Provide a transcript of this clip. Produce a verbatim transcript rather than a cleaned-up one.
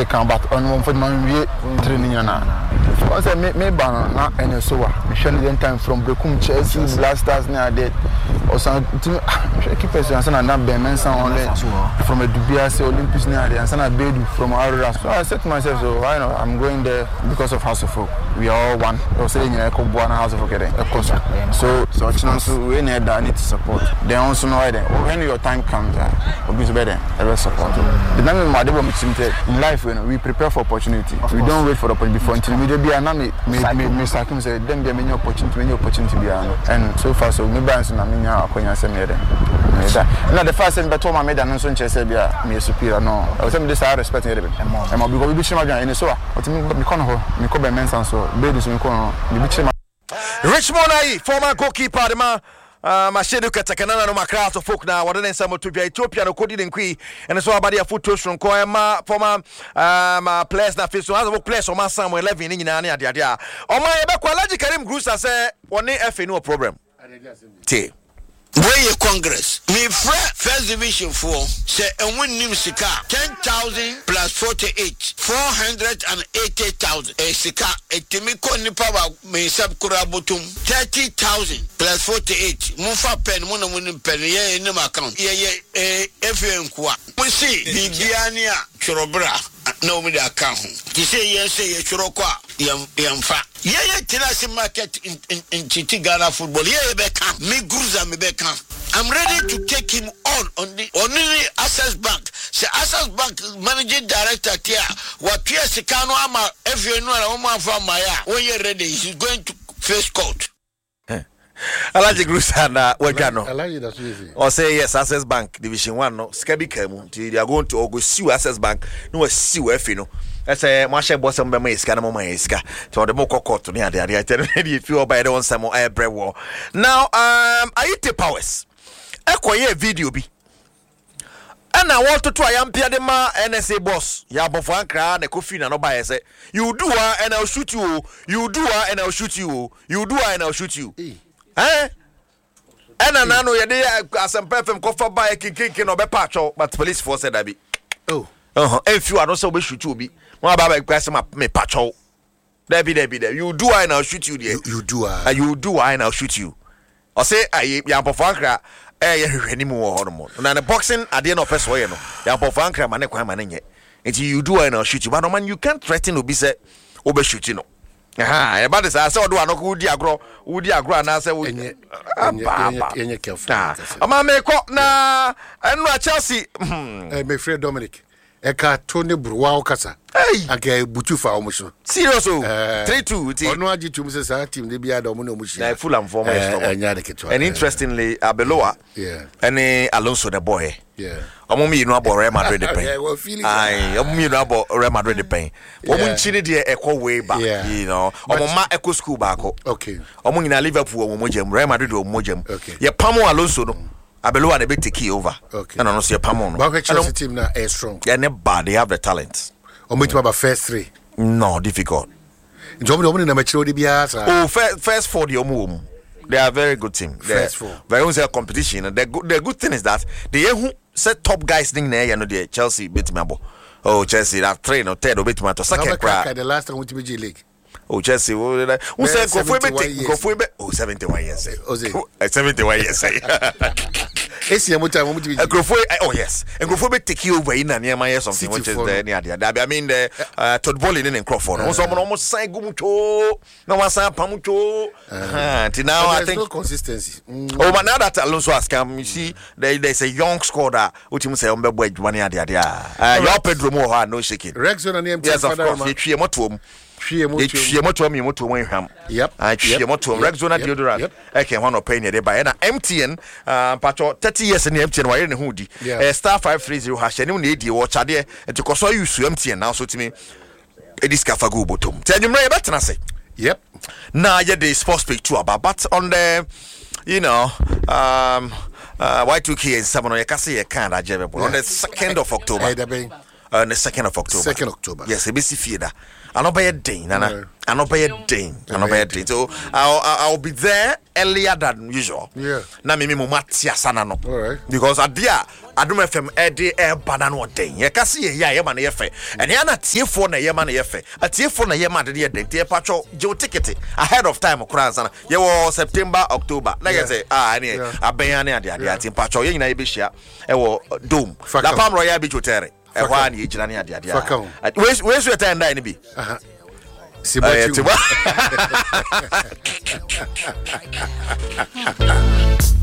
can but on one for man we training na so say me me ban na ene so wa me hwe no time from Brekum Chelsea Blasters na did or some keepers and na na Ben Mensa only from a Dubiase Olympics na dey and na Bedu from Aurora. So I said to myself, so why not I'm going there because of House of Folk. We are all one. I was saying you know Kobo na House of Folk there. So so so we need that need to support. They also know that when your time comes, we be better. I support. The name my devil in life when we prepare for opportunity. We don't wait for the opportunity before until we be an me me me sakim say them be many opportunity many opportunity be and so far so me balance na me nya akonya se me there. Na the first thing beto ma me dan so nche se bia me superior no. I say me this I respect here be. E ma because we be chima gan ene so a oti me kono ho me ko be mensan so be dis me kono me be chima Richmond Ayi former goalkeeper de ma Uh, Mashedu Katakanana no Makra to folk now. What then some to Ethiopia no Kodi and Kui and so about their photos from Koema former um players na face so as players on my Samuel eleven in Nania dia. On my Bakwaji Karim Grusa say one F no problem. T Boye Congress. Me fra first division four say and win nim sika ten thousand plus forty-eight four hundred eighty thousand. E sika etimiko nipa ba me sab kurabotum thirty thousand plus forty-eight. Mufa pen mo na mo nim pen ye nim account. Ye ye e efe nkwa. Mo si bibiania chorobra no me the account. Ti say ye say ye chorokwa yam yamfa. Ye ye tenasi market in in, in Chiti Ghana football. Ye ye beka me gruza me beka. I'm ready to take him on on the only Access Bank. Say Access Bank managing director here. What Pierre Sikano ama if you know a woman from Maya. When you're ready, he's going to face court. Alaji Grusana Wagano. Alaji that's easy. Or say yes, Access Bank Division One no. Scabi Kemu. They are going to go sue Access Bank. No sue F you know. That's a Masha Bossam Bamaska, no Mamaska. To the Moko Court to near the idea. If you are by the one some air bread war. Now, um, I eat the powers. Equaye video be. And I want to try am Pia de ma N S A boss. Ya bofan kra na kofi na no buy say. You do her and I'll shoot you. You do her and I'll shoot you. You do her and I'll shoot you. Eh? And I know you there as some perfect cover by a king king or be patch but police force said that be. Oh. Uh-huh. If you are not so we shoot you be. One baba question me patch out. There be there be there. You do her and I'll shoot you there. You, you do her. Uh, you do her and I'll shoot you. I say I ya bofan kra eh ye hwehwe ni mu wo hono na the boxing ade na opeso ye no ya bofan kra ma ne kwan ma ne nye enti you do and I'll shoot you but no man you can't threaten obi say obe shoot you no aha e ba de say say odo anoko udi agro udi agro ana say enye enye enye careful ama me ko na enu a Chelsea eh me free Dominic eka Tony Bruwa okasa hey aka butufa omuso serious o three two ono agi tum say sa team de bia da omo na omushi na full am form and interestingly Abeloa yeah and Alonso the boy yeah omo mi no abo Real Madrid the pen yeah we feeling ai omo mi no abo Real Madrid the pen omo nchini de ekọ way back you know omo ma eco school back okay omo nyina Liverpool omo jam Real Madrid omo jam ye pamo Alonso no Abeloa they be take over okay and no see pamo no but Chelsea team na is strong yeah ne bad they have the talent omo it about first three no difficult job omo na machiro de bia oh first first four the omo they are very good team first four very good competition and the good the good thing is that they who set top guys thing there you know the Chelsea beat me abo oh Chelsea that three no third beat me to second crack the last time we to G League oh Chelsea who say go for be go for be oh seventy-one years oh seventy-one years Esi emo time mo to go for oh yes and go for be take over in na near my something which is there near there I mean the uh Todd Bowling in Crawford no so almost sign go mucho no one sign pamucho ah now I think no consistency oh but now that Alonso has come you see there there's a young scorer which him say ombe boy adwuma there there ah your Pedro mo ha no shaking Rexon and him yes of course three motom three motom me motom wen hwam yep ah three motom Rexona deodorant I can one opin there by na M T N uh patcho thirty years in M T N wire ne hu di eh star five three zero hash ne na edi wo chade enti koso use M T N now so timi edis kafago bottom tenumre e betena say yep now yeah the sports page too about but on the you know um uh Y two K and seven on your case you can't on the second of October uh, on the second of October second October yes a bit fieda I no buy a day nana I no buy a day I no buy a day so I'll I'll be there earlier than usual yeah na me me mo matia sana no all right because at there Adom F M edi e bana no den ye kase ye ya ye ma na ye fe ene ya na tiefo na ye ma na ye fe atiefo na ye ma de ye den tie patcho je ticket ahead of time kura ansana ye wo September October na ye say ah ene aben ane ade ade ati patcho ye nyina ye be hia e wo Dome La Palm Royal Beach Hotel e ho an ye gyina ne ade ade we we so time da ni bi aha Sibati